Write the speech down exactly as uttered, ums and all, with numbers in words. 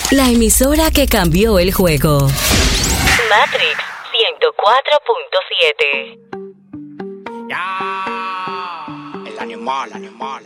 La emisora que cambió el juego. Matrix ciento cuatro punto siete. Ya, el animal, animal.